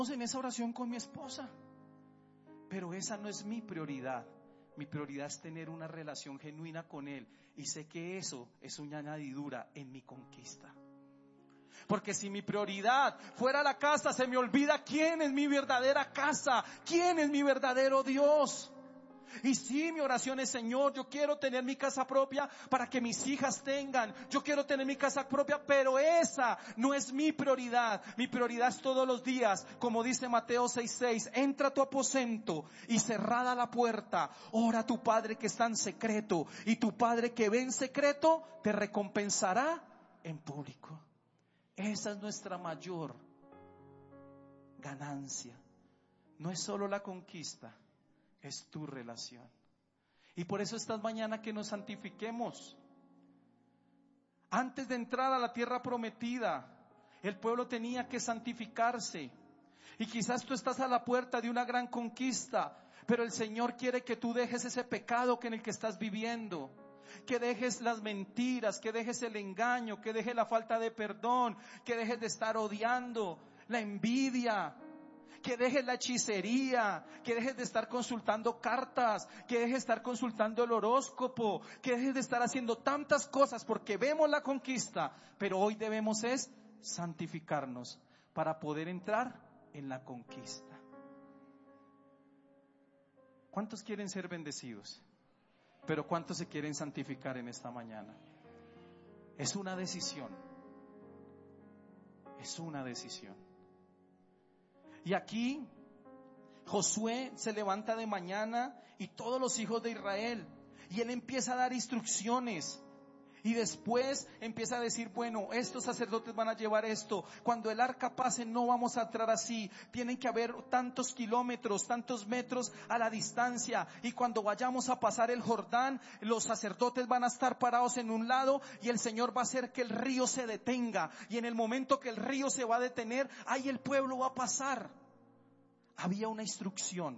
en esa oración con mi esposa, pero esa no es mi prioridad. Mi prioridad es tener una relación genuina con Él, y sé que eso es una añadidura en mi conquista. Porque si mi prioridad fuera la casa, se me olvida quién es mi verdadera casa, quién es mi verdadero Dios. Y sí, mi oración es: Señor, yo quiero tener mi casa propia para que mis hijas tengan. Yo quiero tener mi casa propia, pero esa no es mi prioridad. Mi prioridad es todos los días, como dice Mateo 6:6, entra a tu aposento y cerrada la puerta, ora a tu Padre que está en secreto, y tu Padre que ve en secreto te recompensará en público. Esa es nuestra mayor ganancia. No es solo la conquista, es tu relación. Y por eso esta mañana que nos santifiquemos. Antes de entrar a la tierra prometida, el pueblo tenía que santificarse. Y quizás tú estás a la puerta de una gran conquista, pero el Señor quiere que tú dejes ese pecado en el que estás viviendo, que dejes las mentiras, que dejes el engaño, que dejes la falta de perdón, que dejes de estar odiando, la envidia, que dejes la hechicería, que dejes de estar consultando cartas, que dejes de estar consultando el horóscopo, que dejes de estar haciendo tantas cosas, porque vemos la conquista, pero hoy debemos es santificarnos para poder entrar en la conquista. ¿Cuántos quieren ser bendecidos? Pero ¿cuántos se quieren santificar en esta mañana? Es una decisión. Es una decisión. Y aquí Josué se levanta de mañana y todos los hijos de Israel, y él empieza a dar instrucciones. Y después empieza a decir: bueno, estos sacerdotes van a llevar esto. Cuando el arca pase no vamos a entrar así. Tienen que haber tantos kilómetros, tantos metros a la distancia. Y cuando vayamos a pasar el Jordán, los sacerdotes van a estar parados en un lado y el Señor va a hacer que el río se detenga. Y en el momento que el río se va a detener, ahí el pueblo va a pasar. Había una instrucción.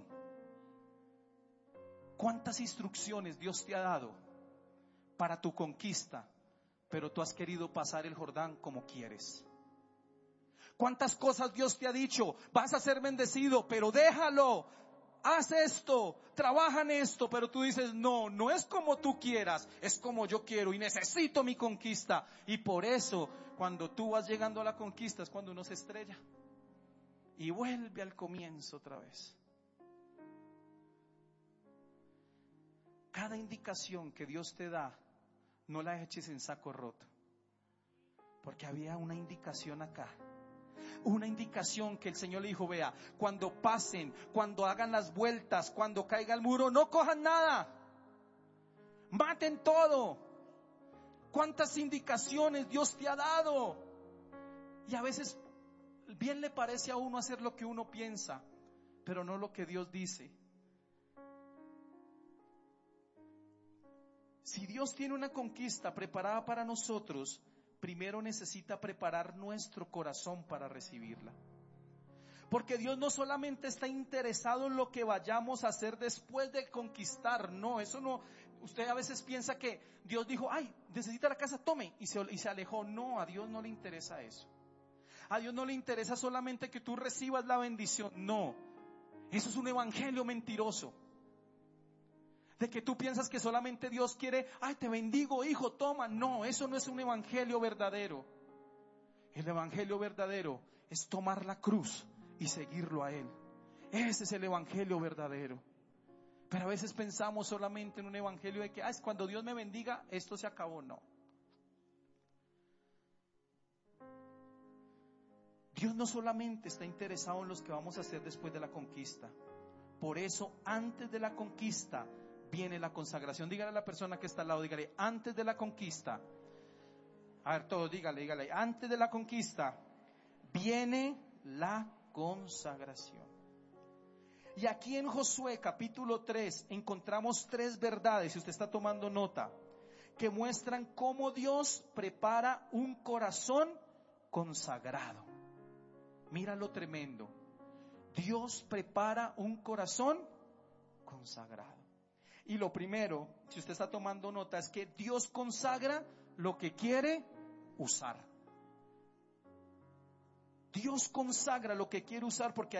¿Cuántas instrucciones Dios te ha dado para tu conquista, pero tú has querido pasar el Jordán como quieres? ¿Cuántas cosas Dios te ha dicho? Vas a ser bendecido, pero déjalo, haz esto, trabaja en esto, pero tú dices: no, no es como tú quieras, es como yo quiero y necesito mi conquista. Y por eso cuando tú vas llegando a la conquista es cuando uno se estrella y vuelve al comienzo otra vez. Cada indicación que Dios te da, no la eches en saco roto, porque había una indicación acá, una indicación que el Señor le dijo: vea, cuando pasen, cuando hagan las vueltas, cuando caiga el muro, no cojan nada, maten todo. ¿Cuántas indicaciones Dios te ha dado? Y a veces bien le parece a uno hacer lo que uno piensa, pero no lo que Dios dice. Si Dios tiene una conquista preparada para nosotros, primero necesita preparar nuestro corazón para recibirla. Porque Dios no solamente está interesado en lo que vayamos a hacer después de conquistar. No, eso no. Usted a veces piensa que Dios dijo: ay, necesita la casa, tome, y se alejó. No, a Dios no le interesa eso. A Dios no le interesa solamente que tú recibas la bendición. No, eso es un evangelio mentiroso, de que tú piensas que solamente Dios quiere: ay, te bendigo, hijo, toma. No, eso no es un evangelio verdadero. El evangelio verdadero es tomar la cruz y seguirlo a Él. Ese es el evangelio verdadero. Pero a veces pensamos solamente en un evangelio de que: ay, cuando Dios me bendiga, esto se acabó. No. Dios no solamente está interesado en los que vamos a hacer después de la conquista. Por eso, antes de la conquista viene la consagración. Dígale a la persona que está al lado, dígale: antes de la conquista. A ver, todos, dígale: antes de la conquista viene la consagración. Y aquí en Josué capítulo 3 encontramos 3 verdades, si usted está tomando nota, que muestran cómo Dios prepara un corazón consagrado. Mira lo tremendo. Dios prepara un corazón consagrado. Y lo primero, si usted está tomando nota, es que Dios consagra lo que quiere usar. Dios consagra lo que quiere usar, porque